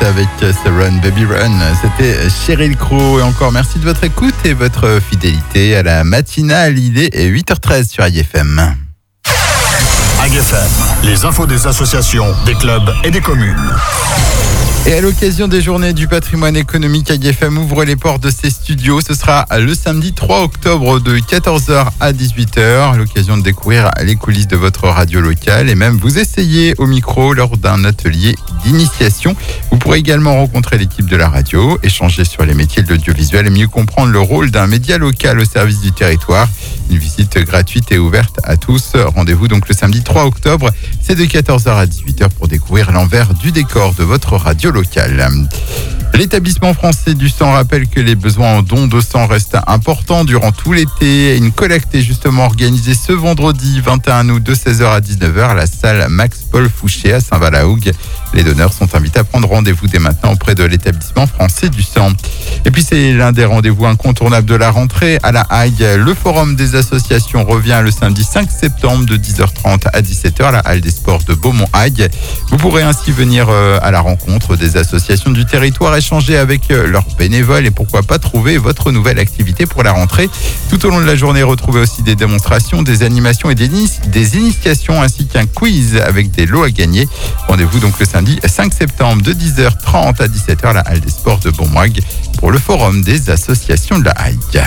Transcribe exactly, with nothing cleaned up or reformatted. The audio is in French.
avec ce Run Baby Run. C'était Sheryl Crow. Et encore merci de votre écoute et votre fidélité à la matinale. Il est huit heures treize sur A I F M. A I F M, les infos des associations, des clubs et des communes. Et à l'occasion des journées du patrimoine économique, A I F M ouvre les portes de ses studios. Ce sera le samedi trois octobre de quatorze heures à dix-huit heures. L'occasion de découvrir les coulisses de votre radio locale et même vous essayer au micro lors d'un atelier d'initiation. Vous pourrez également rencontrer l'équipe de la radio, échanger sur les métiers de l'audiovisuel et mieux comprendre le rôle d'un média local au service du territoire. Une visite gratuite et ouverte à tous. Rendez-vous donc le samedi trois octobre. C'est de quatorze heures à dix-huit heures pour découvrir l'envers du décor de votre radio locale. L'établissement français du sang rappelle que les besoins en dons de sang restent importants durant tout l'été. Une collecte est justement organisée ce vendredi vingt et un août de seize heures à dix-neuf heures à la salle Max-Paul Fouché à Saint-Valahougue. Les donneurs sont invités à prendre rendez-vous dès maintenant auprès de l'établissement français du sang. Et puis c'est l'un des rendez-vous incontournables de la rentrée à la Hague. Le forum des associations revient le samedi cinq septembre de dix heures trente à dix-sept heures à la halle des sports de Beaumont-Hague. Vous pourrez ainsi venir à la rencontre des associations du territoire, échanger avec leurs bénévoles et pourquoi pas trouver votre nouvelle activité pour la rentrée. Tout au long de la journée, retrouvez aussi des démonstrations, des animations et des, des initiations ainsi qu'un quiz avec des lots à gagner. Rendez-vous donc le samedi cinq septembre de dix heures trente à dix-sept heures à la halle des sports de Beaumont-Hague pour le forum des associations de la Hague.